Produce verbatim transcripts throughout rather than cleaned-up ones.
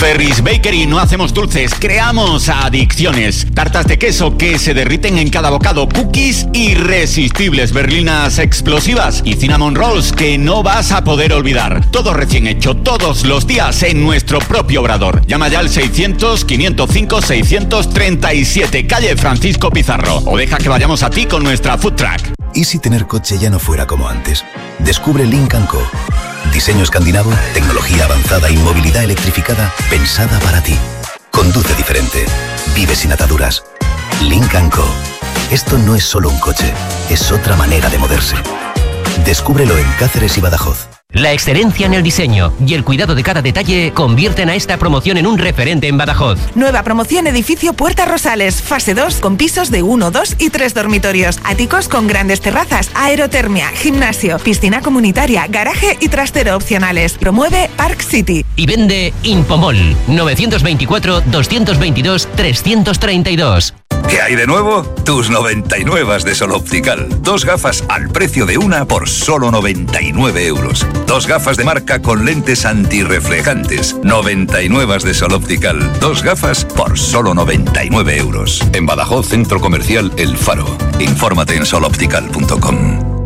Ferris Bakery no hacemos dulces, creamos adicciones. Tartas de queso que se derriten en cada bocado, cookies irresistibles, berlinas explosivas y cinnamon rolls que no vas a poder olvidar. Todo recién hecho, todos los días en nuestro propio obrador. Llama ya al seiscientos, quinientos cinco, seiscientos treinta y siete, calle Francisco Pizarro. O deja que vayamos a ti con nuestra food truck. ¿Y si tener coche ya no fuera como antes? Descubre Lynk and Co. Diseño escandinavo, tecnología avanzada y movilidad electrificada pensada para ti. Conduce diferente. Vive sin ataduras. Lynk and Co. Esto no es solo un coche, es otra manera de moverse. Descúbrelo en Cáceres y Badajoz. La excelencia en el diseño y el cuidado de cada detalle convierten a esta promoción en un referente en Badajoz. Nueva promoción edificio Puerta Rosales, fase dos, con pisos de uno, dos y tres dormitorios. Áticos con grandes terrazas, aerotermia, gimnasio, piscina comunitaria, garaje y trastero opcionales. Promueve Park City. Y vende Impomol, novecientos veinticuatro, doscientos veintidós, trescientos treinta y dos. ¿Qué hay de nuevo? Tus noventa y nueve de Sol Optical. Dos gafas al precio de una por solo noventa y nueve euros. Dos gafas de marca con lentes antirreflejantes. noventa y nueve de Sol Optical. Dos gafas por solo noventa y nueve euros. En Badajoz, Centro Comercial El Faro. Infórmate en sol optical punto com.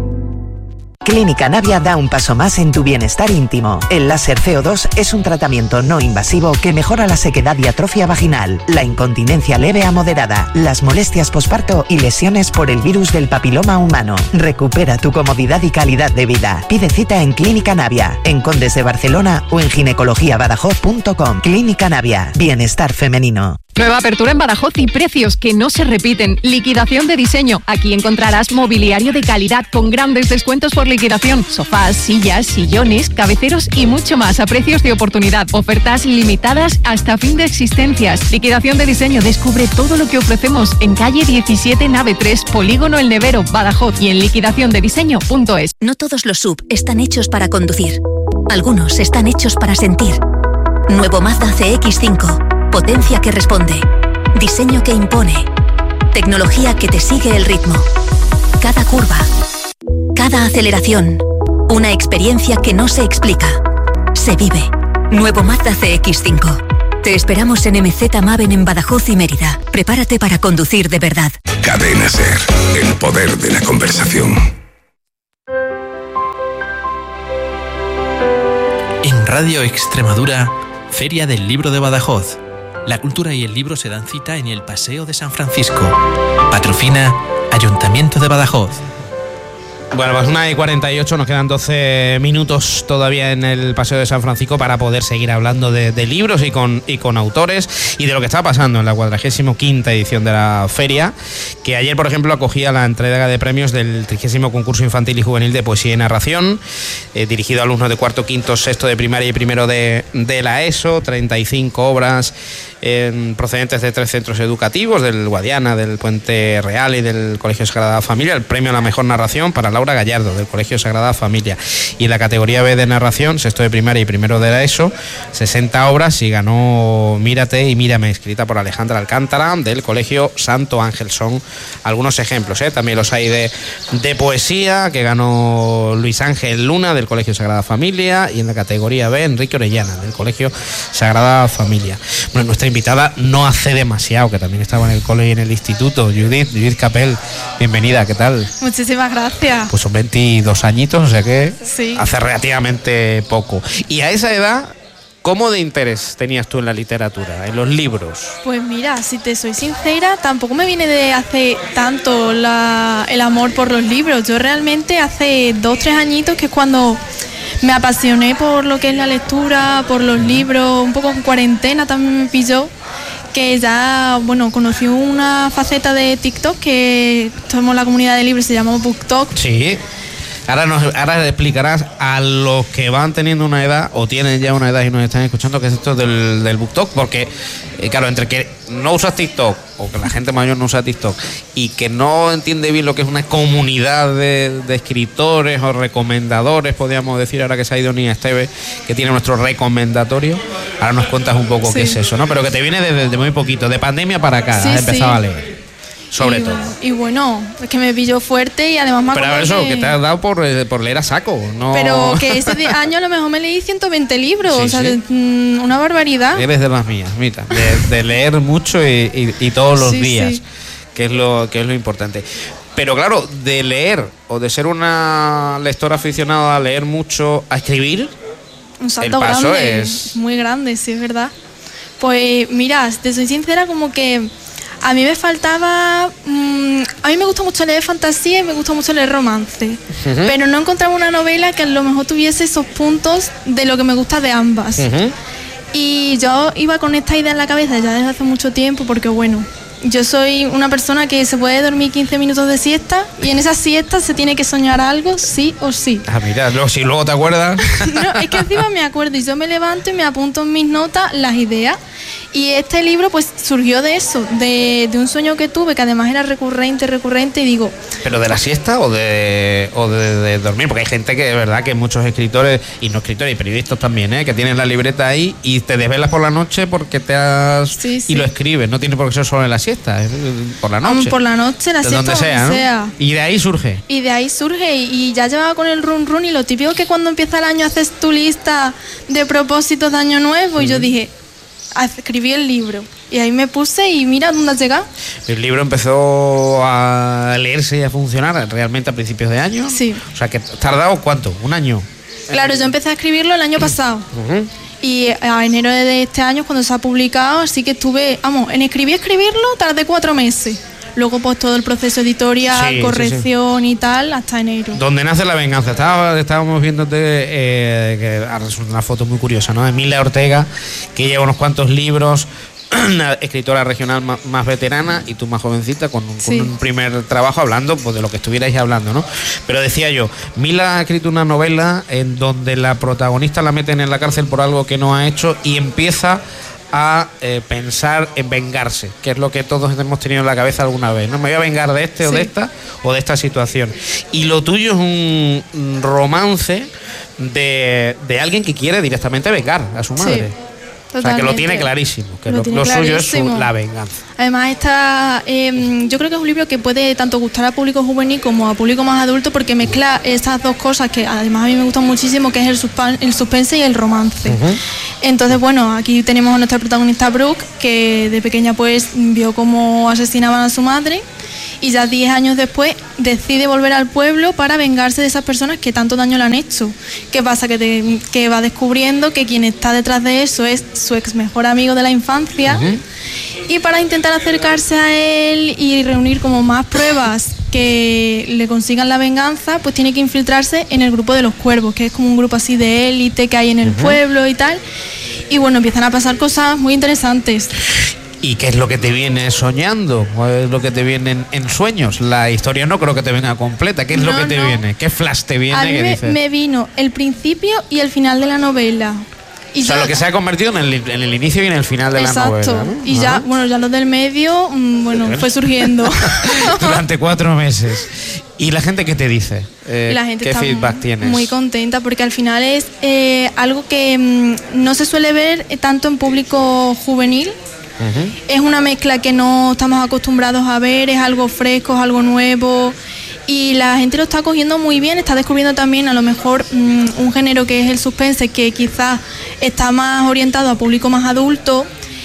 Clínica Navia da un paso más en tu bienestar íntimo. El láser C O dos es un tratamiento no invasivo que mejora la sequedad y atrofia vaginal, la incontinencia leve a moderada, las molestias posparto y lesiones por el virus del papiloma humano. Recupera tu comodidad y calidad de vida. Pide cita en Clínica Navia, en Condes de Barcelona o en ginecologia badajoz punto com. Clínica Navia, bienestar femenino. Nueva apertura en Badajoz y precios que no se repiten. Liquidación de diseño. Aquí encontrarás mobiliario de calidad con grandes descuentos por liquidación. Sofás, sillas, sillones, cabeceros y mucho más a precios de oportunidad. Ofertas limitadas hasta fin de existencias. Liquidación de diseño. Descubre todo lo que ofrecemos en calle diecisiete, nave tres, Polígono El Nevero, Badajoz y en liquidación de diseño punto es. No todos los S U V están hechos para conducir. Algunos están hechos para sentir. Nuevo Mazda C X cinco. Potencia que responde, diseño que impone, tecnología que te sigue el ritmo. Cada curva, cada aceleración, una experiencia que no se explica, se vive. Nuevo Mazda C X cinco. Te esperamos en M Z Maven en Badajoz y Mérida. Prepárate para conducir de verdad. Cadena Ser, el poder de la conversación. En Radio Extremadura, Feria del Libro de Badajoz. La cultura y el libro se dan cita en el Paseo de San Francisco. Patrocina Ayuntamiento de Badajoz. Bueno, pues una y cuarenta y ocho, nos quedan doce minutos todavía en el Paseo de San Francisco para poder seguir hablando de, de libros y con, y con autores y de lo que está pasando en la cuadragésimo quinta edición de la feria, que ayer, por ejemplo, acogía la entrega de premios del trigésimo concurso infantil y juvenil de poesía y narración, eh, dirigido a alumnos de cuarto, quinto, sexto de primaria y primero de, de la ESO, treinta y cinco obras eh, procedentes de tres centros educativos, del Guadiana, del Puente Real y del Colegio Sagrada Familia, el premio a la mejor narración para Laura Gallardo, del Colegio Sagrada Familia, y en la categoría B de narración, sexto de primaria y primero de la ESO, sesenta obras, y ganó Mírate y Mírame, escrita por Alejandra Alcántara, del Colegio Santo Ángel. Son algunos ejemplos, ¿eh? También los hay de, de poesía, que ganó Luis Ángel Luna, del Colegio Sagrada Familia, y en la categoría B, Enrique Orellana, del Colegio Sagrada Familia. Bueno, nuestra invitada no hace demasiado, que también estaba en el cole y en el instituto, Judith, Judith Capel, bienvenida, ¿qué tal? Muchísimas gracias. Pues son veintidós añitos, o sea que sí, hace relativamente poco. Y a esa edad, ¿cómo de interés tenías tú en la literatura, en los libros? Pues mira, si te soy sincera, tampoco me viene de hace tanto la, el amor por los libros. Yo realmente hace dos, tres añitos, que es cuando me apasioné por lo que es la lectura, por los libros, un poco en cuarentena también me pilló, que ya, bueno, conocí una faceta de TikTok que somos la comunidad de libros, se llama BookTok. Sí. Ahora nos ahora explicarás a los que van teniendo una edad o tienen ya una edad y nos están escuchando qué es esto del, del BookTok, porque eh, claro, entre que no usas TikTok o que la gente mayor no usa TikTok y que no entiende bien lo que es una comunidad de, de escritores o recomendadores, podríamos decir, ahora que se ha ido Nia Esteve, que tiene nuestro recomendatorio, ahora nos cuentas un poco sí. qué es eso, ¿no? Pero que te viene desde, desde muy poquito, de pandemia para acá, sí, has empezado sí. a leer. Sobre y, todo. Y bueno, es que me pilló fuerte y además me Pero acuerdo eso, que... que te has dado por, por leer a saco, ¿no? Pero que ese año a lo mejor me leí ciento veinte libros, Sí, o sea, sí. de, mm, una barbaridad. Eres de las mías, mira, de, de leer mucho y, y, y todos los Sí, días, sí. que es lo que es lo importante. Pero claro, de leer o de ser una lectora aficionada a leer mucho, a escribir, Un salto el paso grande, es- muy grande, sí, es verdad. Pues mira, te soy sincera, como que a mí me faltaba... mmm, a mí me gusta mucho leer fantasía y me gusta mucho leer romance, Ujú. pero no encontraba una novela que a lo mejor tuviese esos puntos de lo que me gusta de ambas. Ujú. Y yo iba con esta idea en la cabeza ya desde hace mucho tiempo, porque bueno, yo soy una persona que se puede dormir quince minutos de siesta y en esa siesta se tiene que soñar algo sí o sí. Ah, mira, luego, si luego te acuerdas. No, es que encima me acuerdo y yo me levanto y me apunto en mis notas las ideas. Y este libro pues surgió de eso, de, de un sueño que tuve, que además era recurrente, recurrente, y digo, ¿Pero de la siesta o de, o de, de dormir? Porque hay gente que, de verdad, que muchos escritores, y no escritores, y periodistas también, ¿eh? que tienen la libreta ahí y te desvelas por la noche porque te has... Sí, sí. Y lo escribes, no tiene por qué ser solo en la siesta, es por la vamos, noche. por la noche, la de siesta, donde donde sea, ¿no? sea. Y de ahí surge. Y de ahí surge, y, y ya llevaba con el run run, y lo típico que cuando empieza el año haces tu lista de propósitos de año nuevo, y yo dije, "Ah, escribí el libro". Y ahí me puse y mira dónde has llegado. El libro empezó a leerse y a funcionar realmente a principios de año. Sí. O sea, que has tardado ¿cuánto? ¿Un año? Claro, yo empecé a escribirlo el año pasado. Ujú. Y a enero de este año, cuando se ha publicado, así que estuve, vamos, en escribir, escribirlo, tardé cuatro meses. Luego, pues todo el proceso editorial, Sí, sí, corrección y tal, hasta enero. Donde nace la venganza. Estaba, estábamos viéndote, eh, que ha resultado una foto muy curiosa, ¿no? Emilia Ortega, que lleva unos cuantos libros, una escritora regional más, más veterana y tú más jovencita, con un, Sí. con un primer trabajo hablando pues, de lo que estuvierais hablando, ¿no? Pero decía yo, Mila ha escrito una novela en donde la protagonista la meten en la cárcel por algo que no ha hecho y empieza a eh, pensar en vengarse, que es lo que todos hemos tenido en la cabeza alguna vez, ¿no? Me voy a vengar de este o Sí. de esta o de esta situación. Y lo tuyo es un un romance de, de alguien que quiere directamente vengar a su madre. Sí, o sea, que lo tiene totalmente. clarísimo, que Lo lo, tiene lo suyo es su- clarísimo. la venganza. Además, está, eh, yo creo que es un libro que puede tanto gustar a público juvenil como a público más adulto, porque mezcla esas dos cosas que además a mí me gustan muchísimo, que es el, suspan- el suspense y el romance. Entonces, bueno, aquí tenemos a nuestra protagonista Brooke, que de pequeña pues vio cómo asesinaban a su madre y ya diez años después decide volver al pueblo para vengarse de esas personas que tanto daño le han hecho. ¿Qué pasa? Que, te- que va descubriendo que quien está detrás de eso es su ex mejor amigo de la infancia. Y para intentar acercarse a él y reunir como más pruebas que le consigan la venganza, pues tiene que infiltrarse en el grupo de los cuervos, que es como un grupo así de élite que hay en el Ujú. pueblo y tal. Y bueno, empiezan a pasar cosas muy interesantes. ¿Y qué es lo que te viene soñando? ¿O es lo que te viene en, en sueños? La historia no creo que te venga completa. ¿Qué es lo No, que te no. viene? ¿Qué flash te viene? A mí que me, dices? me vino el principio y el final de la novela. Y O sea, yo- lo que se ha convertido en el, en el inicio y en el final de Exacto. la novela, ¿no? Y ya, Ajá. bueno, ya lo del medio, mm, bueno, fue surgiendo. Durante cuatro meses. ¿Y la gente qué te dice? Eh, Y la gente ¿Qué está feedback tienes? muy contenta porque al final es eh, algo que mm, no se suele ver eh, tanto en público juvenil. Ujú. Es una mezcla que no estamos acostumbrados a ver, es algo fresco, es algo nuevo y la gente lo está cogiendo muy bien, está descubriendo también a lo mejor mm, un género que es el suspense, que quizás está más orientado a público más adulto,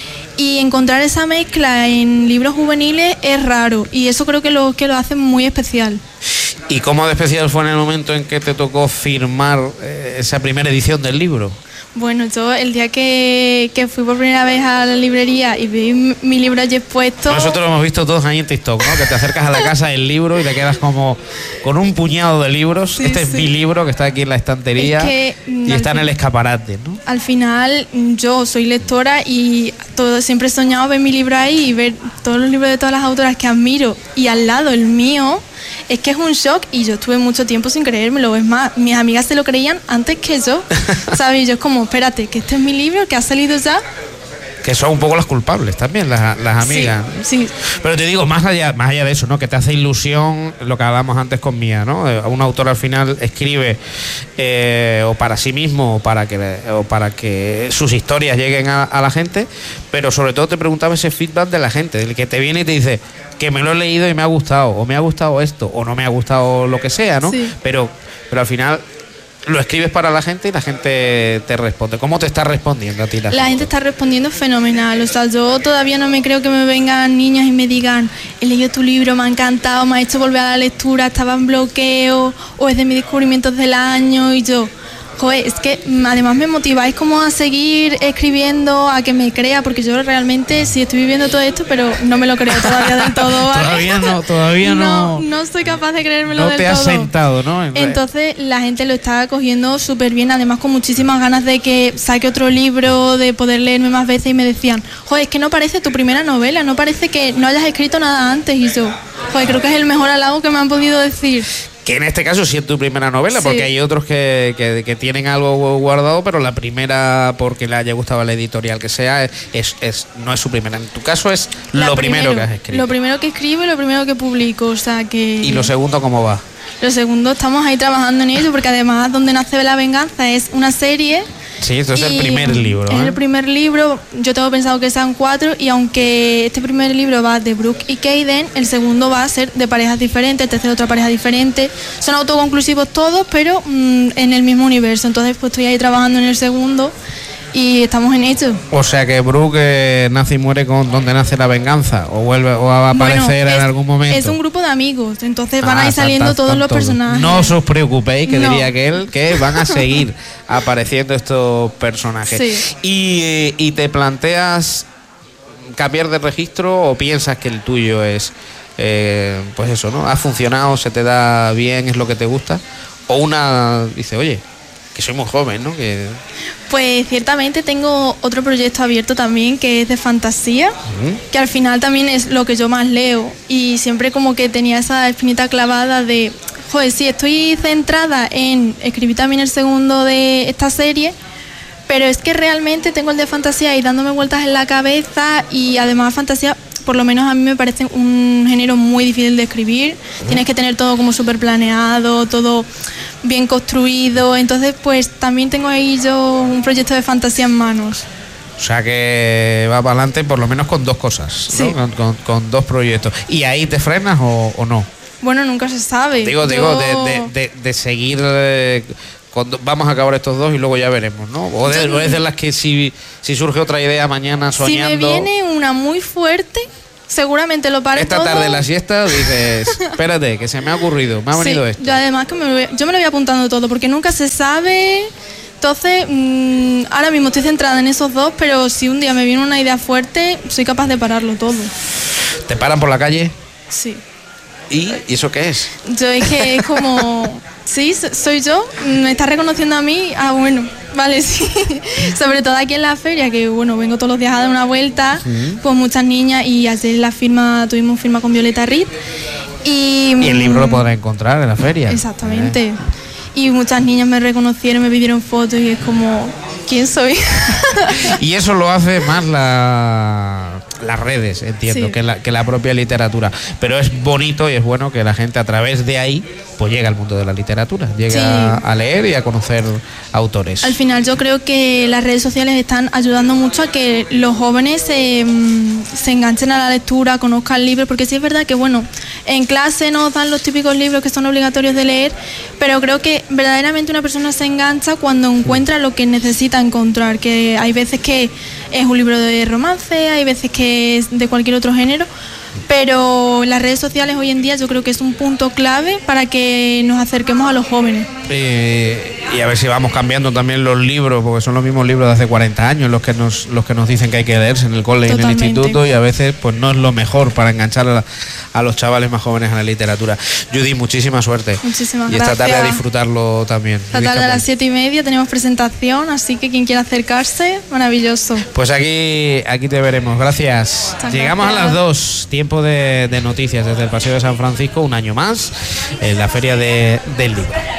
y encontrar esa mezcla en libros juveniles es raro y eso creo que lo, que lo hace muy especial. ¿Y cómo de especial fue en el momento en que te tocó firmar eh, esa primera edición del libro? Bueno, yo el día que, que fui por primera vez a la librería y vi mi, mi libro allí expuesto... Nosotros lo hemos visto todos ahí en TikTok, ¿no? Que te acercas a la casa del libro y te quedas como con un puñado de libros. Sí, este es sí. mi libro que está aquí en la estantería Es que, y al está en fin- el escaparate, ¿no? Al final yo soy lectora y todo, siempre he soñado ver mi libro ahí y ver todos los libros de todas las autoras que admiro y al lado el mío. Es que es un shock y yo estuve mucho tiempo sin creérmelo. Es más, mis amigas se lo creían antes que yo. ¿Sabes? Y yo es como, espérate, que este es mi libro, que ha salido ya. que son un poco las culpables también, las, las amigas. Sí, sí. Pero te digo, más allá, más allá de eso, ¿no? Que te hace ilusión lo que hablábamos antes con Mía, ¿no? Un autor al final escribe eh, o para sí mismo o para que o para que sus historias lleguen a, a la gente, pero sobre todo te preguntaba ese feedback de la gente, del que te viene y te dice que me lo he leído y me ha gustado, o me ha gustado esto, o no me ha gustado lo que sea, ¿no? Sí. Pero, pero al final lo escribes para la gente y la gente te responde. ¿Cómo te está respondiendo a ti la, la gente? está respondiendo fenomenal. O sea, yo todavía no me creo que me vengan niñas y me digan, he leído tu libro, me ha encantado, me ha hecho volver a la lectura, estaba en bloqueo, o es de mis descubrimientos del año, y yo... Joder, es que además me motiváis como a seguir escribiendo, a que me crea, porque yo realmente sí estoy viviendo todo esto, pero no me lo creo todavía del todo, ¿vale? Todavía no, todavía no. No, no soy capaz de creérmelo no del te todo. has sentado, ¿no? Entonces la gente lo está cogiendo súper bien, además con muchísimas ganas de que saque otro libro, de poder leerme más veces, y me decían, joder, es que no parece tu primera novela, no parece que no hayas escrito nada antes, y yo, joder, creo que es el mejor halago que me han podido decir. Que en este caso sí es tu primera novela, sí. Porque hay otros que, que, que tienen algo guardado, pero la primera, porque le haya gustado la editorial que sea, es, es no es su primera. En tu caso es la lo primero, primero que has escrito. Lo primero que escribo y lo primero que publico, o sea que... ¿Y lo segundo cómo va? Lo segundo, estamos ahí trabajando en ello, porque además Donde nace la venganza es una serie... Sí, esto es el primer libro. Es ¿eh? el primer libro, yo tengo pensado que sean cuatro, y aunque este primer libro va de Brooke y Kaden, el segundo va a ser de parejas diferentes, el tercero otra pareja diferente. Son autoconclusivos todos, pero mmm, en el mismo universo. Entonces pues estoy ahí trabajando en el segundo y estamos en ello. O sea que Brooke eh, nace y muere con Donde nace la venganza, o vuelve o va a aparecer bueno, es, en algún momento. Es un grupo de amigos, entonces van ah, a ir saliendo tan, tan, todos tan, los todo. personajes. No os preocupéis, que no. diría aquel, que van a seguir apareciendo estos personajes. Sí. Y, eh, y te planteas cambiar de registro, o piensas que el tuyo es eh, pues eso, ¿no? Ha funcionado, se te da bien, es lo que te gusta, o una dice, oye, que soy muy joven, ¿no? Que... Pues ciertamente tengo otro proyecto abierto también, que es de fantasía, uh-huh. que al final también es lo que yo más leo, y siempre como que tenía esa espinita clavada de, joder, sí, estoy centrada en escribir también el segundo de esta serie, pero es que realmente tengo el de fantasía y dándome vueltas en la cabeza, y además fantasía, por lo menos a mí me parece un género muy difícil de escribir. Uh-huh. Tienes que tener todo como súper planeado, todo bien construido, entonces pues también tengo ahí yo un proyecto de fantasía en manos. O sea que va para adelante por lo menos con dos cosas, ¿no? Sí. Con, con, con dos proyectos. ¿Y ahí te frenas o, o no? Bueno, nunca se sabe. Digo, yo... digo, de, de, de, de seguir... Eh, cuando vamos a acabar estos dos y luego ya veremos, ¿no? O de, o es de las que si, si surge otra idea mañana soñando... Si me viene una muy fuerte, seguramente lo paro esta todo. Tarde en la siesta dices, espérate, que se me ha ocurrido, me ha venido sí, esto. Yo además que me voy, yo me lo voy apuntando todo, porque nunca se sabe. Entonces, mmm, ahora mismo estoy centrada en esos dos, pero si un día me viene una idea fuerte, soy capaz de pararlo todo. ¿Te paran por la calle? Sí. ¿Y, ¿Y eso qué es? Yo es que es como... Sí, soy yo, me está reconociendo a mí, ah bueno, vale, sí. Sobre todo aquí en la feria, que bueno, vengo todos los días a dar una vuelta, sí. Pues muchas niñas, y ayer la firma, tuvimos firma con Violeta Reed. Y, y el libro lo podrás encontrar en la feria. Exactamente. Eh. Y muchas niñas me reconocieron, me pidieron fotos, y es como, ¿quién soy? Y eso lo hace más la, las redes, entiendo, sí. que, la, que la propia literatura. Pero es bonito y es bueno que la gente a través de ahí pues llega al mundo de la literatura, llega sí. a leer y a conocer autores. Al final yo creo que las redes sociales están ayudando mucho a que los jóvenes se, se enganchen a la lectura, conozcan libros, porque sí es verdad que bueno, en clase nos dan los típicos libros que son obligatorios de leer, pero creo que verdaderamente una persona se engancha cuando encuentra lo que necesita encontrar, que hay veces que es un libro de romance, hay veces que es de cualquier otro género, pero las redes sociales hoy en día yo creo que es un punto clave para que nos acerquemos a los jóvenes. Eh, y a ver si vamos cambiando también los libros, porque son los mismos libros de hace cuarenta años los que nos los que nos dicen que hay que leerse en el cole y en el instituto, y a veces pues no es lo mejor para enganchar a, la, a los chavales más jóvenes a la literatura. Judy, muchísima suerte. Muchísimas y gracias. esta tarde a disfrutarlo también. Esta tarde a las siete y media tenemos presentación, así que quien quiera acercarse, maravilloso. Pues aquí, aquí te veremos. Gracias. Muchas Llegamos gracias. a las dos. Tiempo de, de noticias desde el Paseo de San Francisco, un año más, en la Feria de, del Libro.